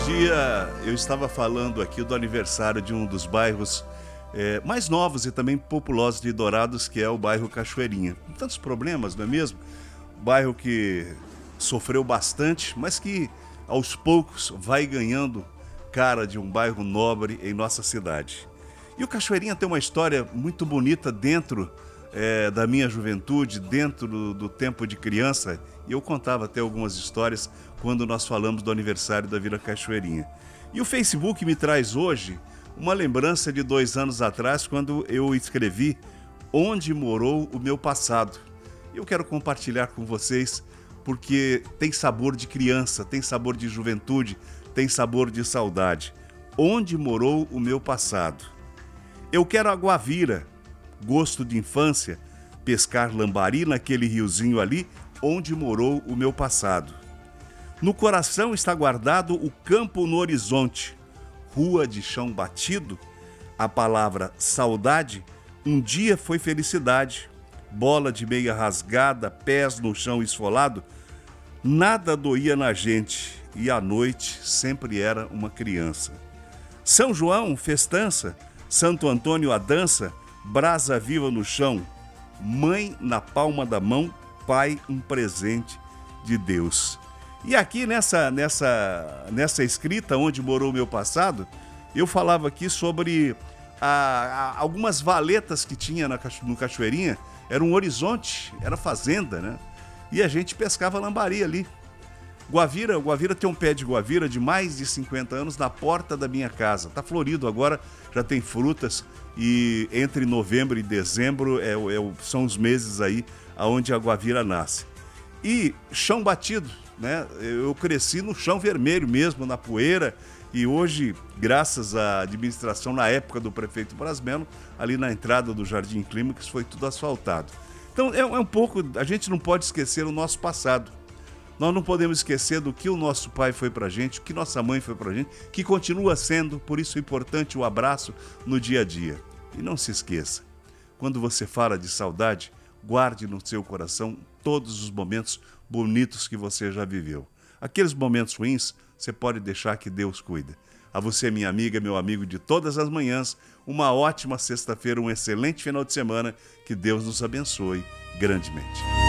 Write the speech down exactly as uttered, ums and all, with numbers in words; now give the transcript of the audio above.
dia eu estava falando aqui do aniversário de um dos bairros é, mais novos e também populosos de Dourados, que é o bairro Cachoeirinha. Com tantos problemas, não é mesmo? Bairro que sofreu bastante, mas que aos poucos vai ganhando cara de um bairro nobre em nossa cidade. E o Cachoeirinha tem uma história muito bonita dentro é, da minha juventude, dentro do, do tempo de criança, e eu contava até algumas histórias quando nós falamos do aniversário da Vila Cachoeirinha. E o Facebook me traz hoje uma lembrança de dois anos atrás, quando eu escrevi Onde Morou o Meu Passado. Eu quero compartilhar com vocês porque tem sabor de criança, tem sabor de juventude, tem sabor de saudade. Onde morou o meu passado? Eu quero a Guavira, gosto de infância, pescar lambari naquele riozinho ali onde morou o meu passado. No coração está guardado o campo no horizonte, rua de chão batido, a palavra saudade um dia foi felicidade, bola de meia rasgada, pés no chão esfolado, nada doía na gente e à noite sempre era uma criança. São João, festança, Santo Antônio a dança, brasa viva no chão, mãe na palma da mão, pai um presente de Deus. E aqui nessa, nessa, nessa escrita, Onde Morou o Meu Passado, eu falava aqui sobre a, a, algumas valetas que tinha na, no Cachoeirinha. Era um horizonte, era fazenda, né? E a gente pescava lambari ali. Guavira, Guavira tem um pé de guavira de mais de cinquenta anos na porta da minha casa. Está florido agora, já tem frutas e entre novembro e dezembro é, é, são os meses aí onde a guavira nasce. E chão batido, né? Eu cresci no chão vermelho mesmo, na poeira, e hoje, graças à administração na época do prefeito Brasmeno, ali na entrada do Jardim Clímax foi tudo asfaltado. Então é, é um pouco, a gente não pode esquecer o nosso passado. Nós não podemos esquecer do que o nosso pai foi pra gente, o que nossa mãe foi pra gente, que continua sendo, por isso é importante o abraço no dia a dia. E não se esqueça, quando você fala de saudade, guarde no seu coração todos os momentos bonitos que você já viveu. Aqueles momentos ruins, você pode deixar que Deus cuida. A você, minha amiga, meu amigo de todas as manhãs, uma ótima sexta-feira, um excelente final de semana, que Deus nos abençoe grandemente.